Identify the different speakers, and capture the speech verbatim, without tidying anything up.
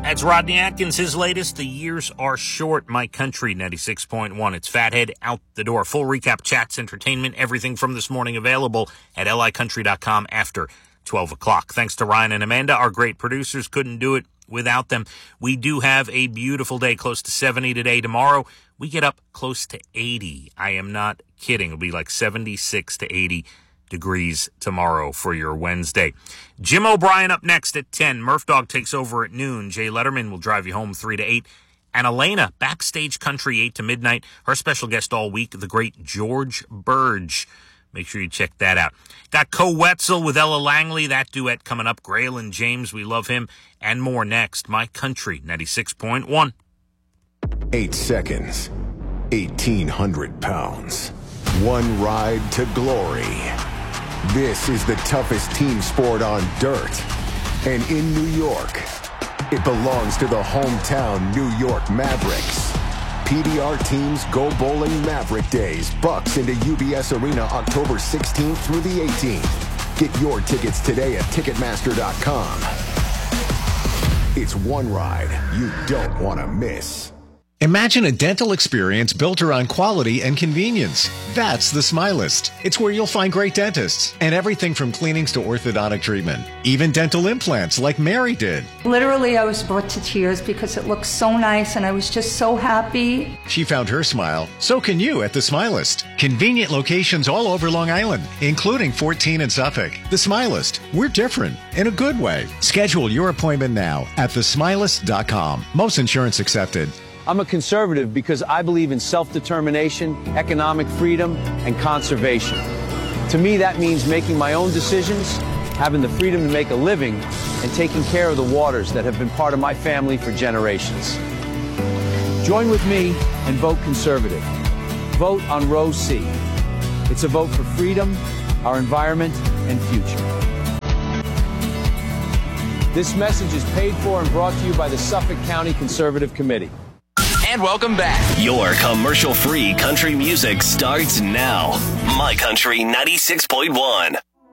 Speaker 1: That's Rodney Atkins, his latest, The Years Are Short, My Country, ninety-six point one. It's Fathead out the door. Full recap, chats, entertainment, everything from this morning available at L I country dot com after twelve o'clock. Thanks to Ryan and Amanda, our great producers. Couldn't do it without them. We do have a beautiful day, close to seventy today. Tomorrow, we get up close to eighty. I am not kidding. It'll be like seventy-six to eighty degrees tomorrow for your Wednesday. Jim O'Brien up next at ten. Murph Dog takes over at noon. Jay Letterman will drive you home three to eight. And Elena, Backstage Country, eight to midnight. Her special guest all week, the great George Burge. Make sure you check that out. Got Co Wetzel with Ella Langley, that duet coming up. Graylin James, we love him. And more next. My Country, ninety-six point one.
Speaker 2: Eight seconds. eighteen hundred pounds. One ride to glory. This is the toughest team sport on dirt. And in New York, it belongs to the hometown New York Mavericks. P D R Teams Go Bowling Maverick Days. Bucks into U B S Arena October sixteenth through the eighteenth. Get your tickets today at Ticketmaster dot com. It's one ride you don't want to miss.
Speaker 3: Imagine a dental experience built around quality and convenience. That's the Smilist. It's where you'll find great dentists and everything from cleanings to orthodontic treatment. Even dental implants like Mary did.
Speaker 4: Literally, I was brought to tears because it looked so nice and I was just so happy.
Speaker 3: She found her smile. So can you at the Smilist. Convenient locations all over Long Island, including fourteen in Suffolk. The Smilist. We're different in a good way. Schedule your appointment now at the smilist dot com. Most insurance accepted.
Speaker 5: I'm a conservative because I believe in self-determination, economic freedom, and conservation. To me, that means making my own decisions, having the freedom to make a living, and taking care of the waters that have been part of my family for generations. Join with me and vote conservative. Vote on Row C. It's a vote for freedom, our environment, and future. This message is paid for and brought to you by the Suffolk County Conservative Committee.
Speaker 6: And welcome back. Your commercial-free country music starts now. My Country ninety-six point one.